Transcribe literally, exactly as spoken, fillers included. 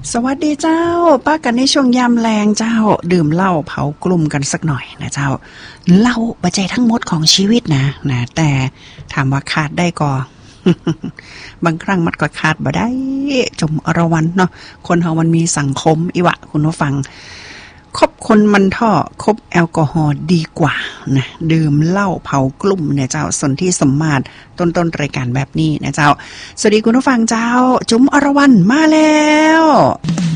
สวัสดีเจ้าป้ากันในช่วงยามแรงเจ้าดื่มเหล้าเผากลุ่มกันสักหน่อยนะเจ้าเหล้าปัจจัยทั้งหมดของชีวิตนะนะแต่ถามว่าขาดได้ก็ บางครั้งมันก็ขาดบ่ได้จมอรวันเนาะคนเฮามันมีสังคมอีวะคุณผู้ฟังคบคนมันท่อคบแอลกอฮอล์ดีกว่านะดื่มเหล้าเผากลุ่มเนี่ยเจ้าสนที่สมมาตรต้นๆรายการแบบนี้นะเจ้าสวัสดีคุณผู้ฟังเจ้าจุ๋มอรวรรณมาแล้ว